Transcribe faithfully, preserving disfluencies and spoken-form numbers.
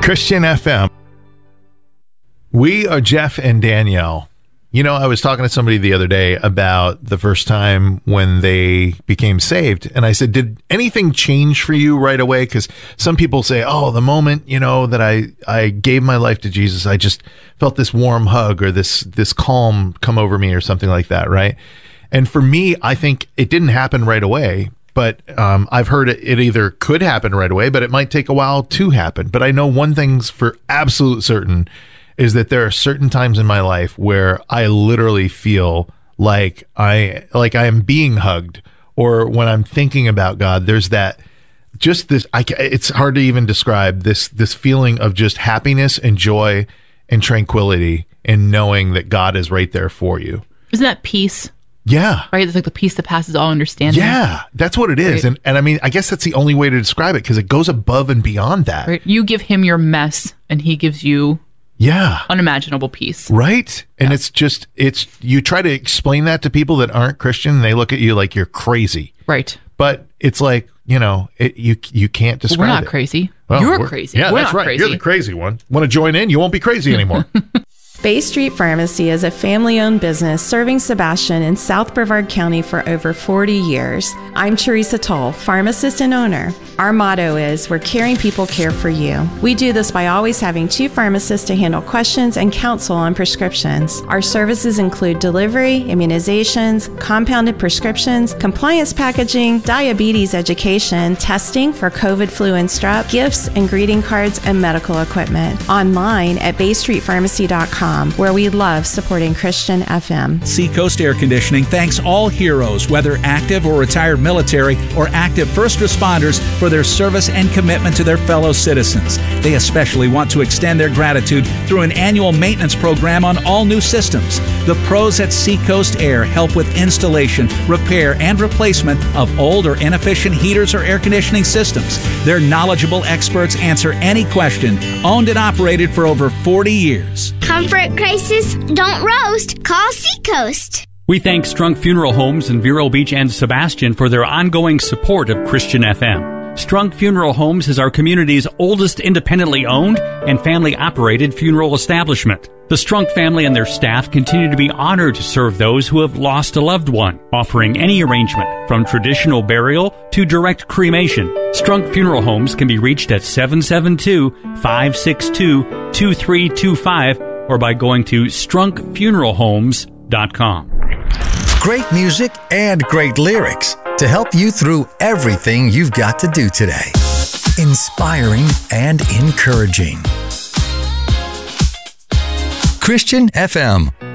Christian F M. We are Jeff and Danielle. You know, I was talking to somebody the other day about the first time when they became saved. And I said, did anything change for you right away? Because some people say, oh, the moment, you know, that I, I gave my life to Jesus, I just felt this warm hug or this, this calm come over me or something like that, right? And for me, I think it didn't happen right away. But um, I've heard it, it either could happen right away, but it might take a while to happen. But I know one thing's for absolute certain is that there are certain times in my life where I literally feel like I like I am being hugged, or when I'm thinking about God, there's that just this. I, it's hard to even describe this this feeling of just happiness and joy and tranquility in knowing that God is right there for you. Isn't that peace? Yeah. Right? It's like the peace that passes all understanding. Yeah, that's what it is. Right. And and I mean, I guess that's the only way to describe it because it goes above and beyond that. Right. You give him your mess and he gives you yeah, unimaginable peace. Right? And yeah. it's just, it's, you try to explain that to people that aren't Christian and they look at you like you're crazy. Right. But it's like, you know, it, you you can't describe it. We're not it. crazy. Well, you're crazy. Yeah, we're that's not right. Crazy. You're the crazy one. Want to join in? You won't be crazy anymore. Bay Street Pharmacy is a family-owned business serving Sebastian in South Brevard County for over forty years. I'm Teresa Toll, pharmacist and owner. Our motto is, we're caring people care for you. We do this by always having two pharmacists to handle questions and counsel on prescriptions. Our services include delivery, immunizations, compounded prescriptions, compliance packaging, diabetes education, testing for COVID, flu, and strep, gifts and greeting cards, and medical equipment. Online at bay street pharmacy dot com. Where we love supporting Christian F M. Seacoast Air Conditioning thanks all heroes, whether active or retired military or active first responders, for their service and commitment to their fellow citizens. They especially want to extend their gratitude through an annual maintenance program on all new systems. The pros at Seacoast Air help with installation, repair, and replacement of old or inefficient heaters or air conditioning systems. Their knowledgeable experts answer any question, owned and operated for over forty years. Comfort crisis, don't roast. Call Seacoast. We thank Strunk Funeral Homes in Vero Beach and Sebastian for their ongoing support of Christian F M. Strunk Funeral Homes is our community's oldest independently owned and family-operated funeral establishment. The Strunk family and their staff continue to be honored to serve those who have lost a loved one, offering any arrangement from traditional burial to direct cremation. Strunk Funeral Homes can be reached at seven seven two, five six two, two three two five or by going to strunk funeral homes dot com. Great music and great lyrics to help you through everything you've got to do today. Inspiring and encouraging. Christian F M.